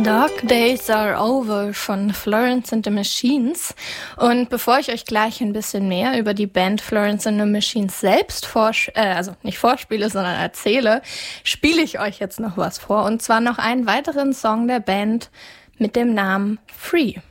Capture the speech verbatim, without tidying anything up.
Dark Days Are Over von Florence and the Machines. Und bevor ich euch gleich ein bisschen mehr über die Band Florence and the Machines selbst vors- äh, also nicht vorspiele, sondern erzähle, spiele ich euch jetzt noch was vor. Und zwar noch einen weiteren Song der Band mit dem Namen Free.